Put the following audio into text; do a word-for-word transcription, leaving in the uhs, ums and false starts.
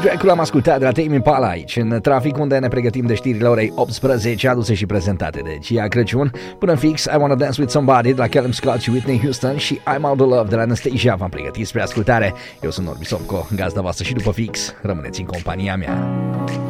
Dracul am ascultat de la Tame Impala aici, în trafic, unde ne pregătim de știrile orei optsprezece, aduse și prezentate de Cia Crăciun. Până fix, I Wanna Dance With Somebody de la Callum Scott și Whitney Houston și I'm Out of Love de la Anastasia v-am pregătit spre ascultare. Eu sunt Norbi Somco, gazda voastră, și după fix rămâneți în compania mea.